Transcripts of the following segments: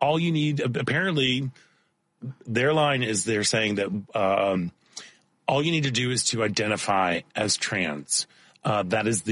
all you need, apparently, their line is they're saying that all you need to do is to identify as trans. That is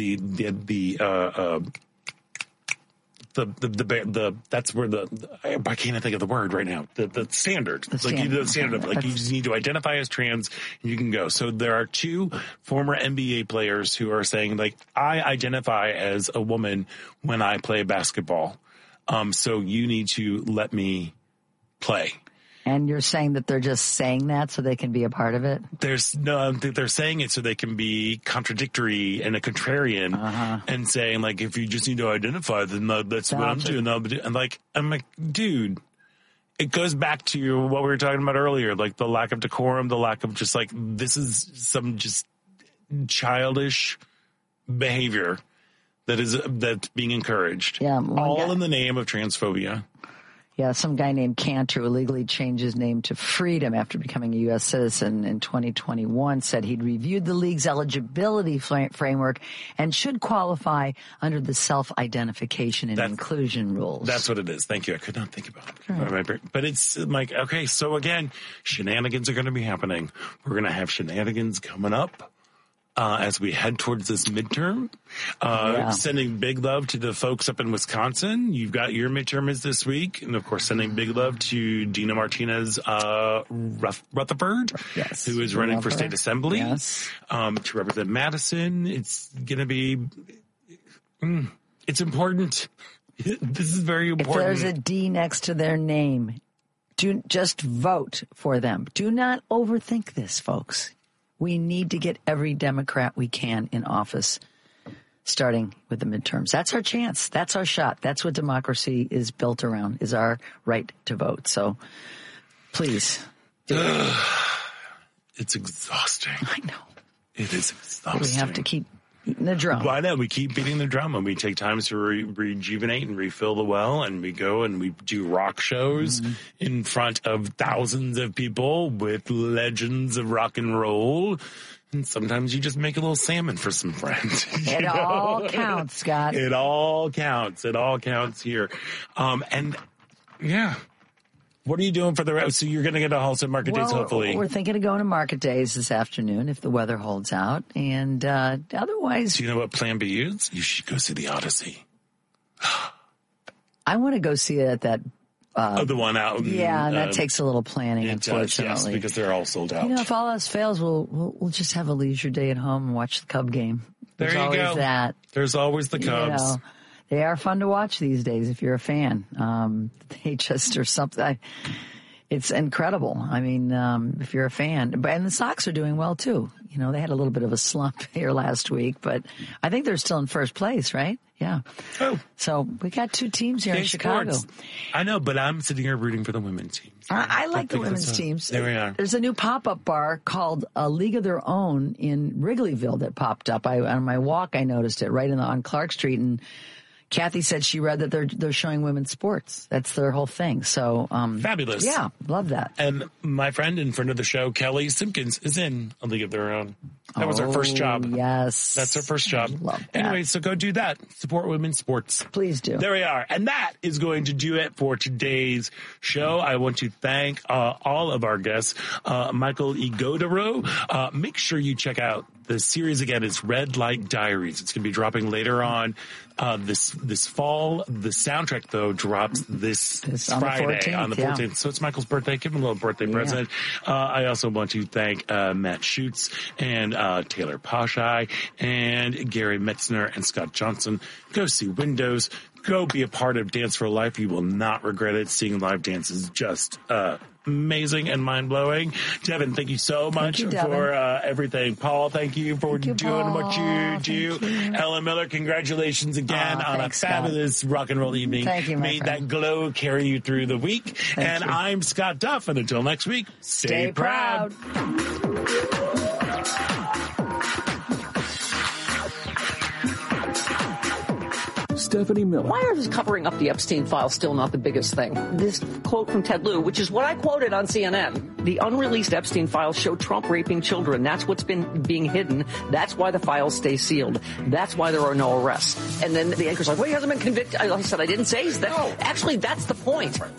that's where I can't think of the word right now. The standard. The standard of like you just need to identify as trans and you can go. So there are 2 former NBA players who are saying like, I identify as a woman when I play basketball. So you need to let me play. And you're saying that they're just saying that so they can be a part of it? They're saying it so they can be contradictory and a contrarian and saying, like, if you just need to identify, then that's what I'm doing. And, like, I'm like, dude, it goes back to what we were talking about earlier, like the lack of decorum, the lack of just, like, this is some just childish behavior that's being encouraged. Yeah, all in the name of transphobia. Yeah, some guy named Cantor, who illegally changed his name to Freedom after becoming a U.S. citizen in 2021, said he'd reviewed the league's eligibility framework and should qualify under the self-identification and inclusion rules. That's what it is. Thank you. I could not think about it. Right. But it's like, okay, so again, shenanigans are going to be happening. We're going to have shenanigans coming up. As we head towards this midterm, sending big love to the folks up in Wisconsin. You've got your midterm is this week. And of course, sending big love to Dina Martinez, Rutherford, who is running for state assembly, to represent Madison. It's going to be, it's important. This is very important. If there's a D next to their name, just vote for them. Do not overthink this, folks. We need to get every Democrat we can in office, starting with the midterms. That's our chance. That's our shot. That's what democracy is built around, is our right to vote. So please. It's exhausting. I know. It is exhausting. We have to keep beating the drum. Why not? We keep beating the drum and we take times to rejuvenate and refill the well, and we go and we do rock shows in front of thousands of people with legends of rock and roll. And sometimes you just make a little salmon for some friends. It all counts, Scott. It all counts. It all counts here. And yeah. What are you doing for the rest? So you're going to get to Halsted Market Days, hopefully. We're thinking of going to Market Days this afternoon if the weather holds out. And otherwise... Do you know what Plan B is? You should go see the Odyssey. I want to go see it at that... the one out. And that takes a little planning, unfortunately. Yes, because they're all sold out. You know, if all else fails, we'll just have a leisure day at home and watch the Cub game. There's always that. There's always the Cubs. You know, they are fun to watch these days if you're a fan. They just are something. It's incredible. I mean, if you're a fan. And the Sox are doing well, too. You know, they had a little bit of a slump here last week, but I think they're still in first place, right? Yeah. Oh. So we got 2 teams here in Chicago. I know, but I'm sitting here rooting for the women's teams. I like the women's teams. There we are. There's a new pop-up bar called A League of Their Own in Wrigleyville that popped up. On my walk, I noticed it right on Clark Street, and Kathy said she read that they're showing women's sports. That's their whole thing. So fabulous. Yeah, love that. And my friend and friend of the show, Kelly Simpkins, is in A League of Their Own. That was her first job. Yes. That's her first job. Love that. Anyway, so go do that. Support women's sports. Please do. There we are. And that is going to do it for today's show. I want to thank all of our guests. Michael Igodaro. Make sure you check out the series again. It's Red Light Diaries. It's going to be dropping later on this fall. The soundtrack, though, drops this Friday on the 14th. Yeah. So it's Michael's birthday. Give him a little birthday present. I also want to thank Matt Schutz and Taylor Pashai and Gary Metzner and Scott Johnson. Go see Windows. Go be a part of Dance for Life. You will not regret it. Seeing live dance is just amazing and mind-blowing. Devin, thank you so much for everything. Paul, thank you for doing what you do. Ellen Miller, congratulations again on a fabulous rock and roll evening. Thank you, Made that glow carry you through the week. And I'm Scott Duff, and until next week, stay proud. Stephanie Miller. Why is covering up the Epstein file still not the biggest thing? This quote from Ted Lieu, which is what I quoted on CNN. The unreleased Epstein files show Trump raping children. That's what's been being hidden. That's why the files stay sealed. That's why there are no arrests. And then the anchor's like, well, he hasn't been convicted. I said, I didn't say that. No. Actually, that's the point.